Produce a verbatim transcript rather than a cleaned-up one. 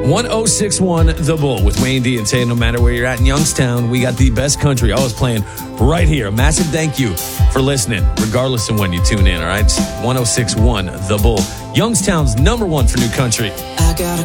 one oh six one The Bull with Wayne D and Tay. No matter where you're at in Youngstown, we got the best country always playing right here. A massive thank you for listening, regardless of when you tune in, all right? one oh six one The Bull, Youngstown's number one for new country. I got a